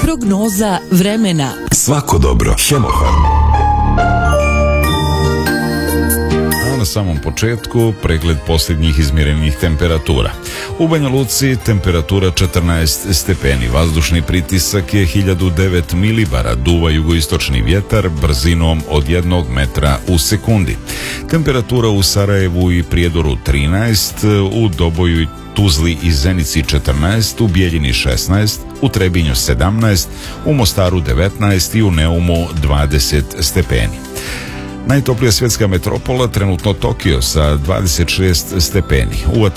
Prognoza vremena. Svako dobro. Hemofarm. Na samom početku pregled posljednjih izmjerenih temperatura. U Banja Luci temperatura 14 stepeni, vazdušni pritisak je 1009 milibara, duva jugoistočni vjetar brzinom od 1 metra u sekundi. Temperatura u Sarajevu i Prijedoru 13, u Doboju, Tuzli i Zenici 14, u Bijeljini 16, u Trebinju 17, u Mostaru 19 i u Neumu 20 stepeni. Najtoplija svjetska metropola trenutno Tokio sa 26 stepeni.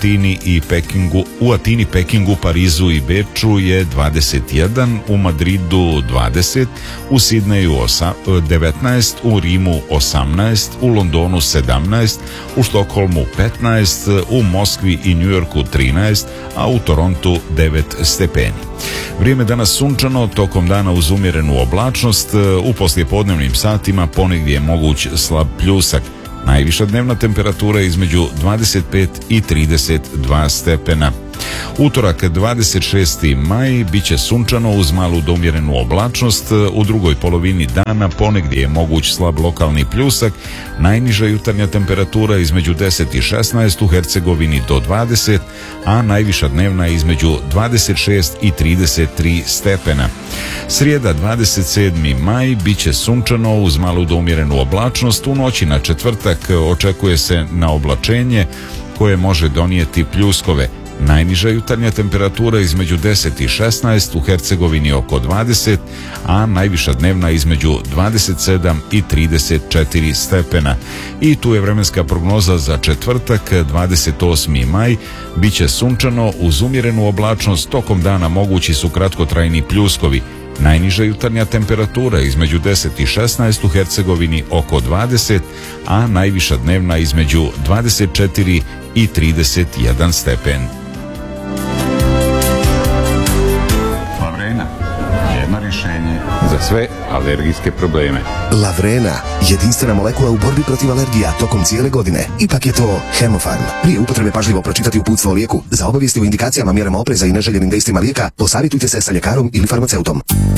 U Atini, Pekingu, Parizu i Beču je 21, u Madridu 20, u Sidneju 19, u Rimu 18, u Londonu 17, u Štokholmu 15, u Moskvi i Njujorku 13, a u Torontu 9 stepeni. Vrijeme danas sunčano, tokom dana uz umjerenu oblačnost, u poslijepodnevnim satima ponegdje je moguć slab pljusak. Najviša dnevna temperatura je između 25 i 32 stepena. Utorak 26. maj bit će sunčano uz malu do umjerenu oblačnost, u drugoj polovini dana ponegdje je moguć slab lokalni pljusak, najniža jutarnja temperatura između 10 i 16, u Hercegovini do 20, a najviša dnevna između 26 i 33 stepena. Srijeda 27. maj bit će sunčano uz malu do umjerenu oblačnost, u noći na četvrtak očekuje se na oblačenje koje može donijeti pljuskove. Najniža jutarnja temperatura između 10 i 16, u Hercegovini oko 20, a najviša dnevna između 27 i 34 stepena. I tu je vremenska prognoza za četvrtak 28. maj. Biće sunčano uz umjerenu oblačnost, tokom dana mogući su kratkotrajni pljuskovi. Najniža jutarnja temperatura između 10 i 16, u Hercegovini oko 20, a najviša dnevna između 24 i 31 stepen. Lavrena, jedno rješenje Za sve alergijske probleme. Lavrena, jedinstvena molekula u borbi protiv alergija tokom cijele godine. Ipak je to Hemofarm. Prije upotrebe pažljivo pročitati uputstvo o lijeku. Za obavijesti o indikacijama, mjerama opreza i neželjenim dejstvima lijeka, posavjetujte se sa ljekarom ili farmaceutom.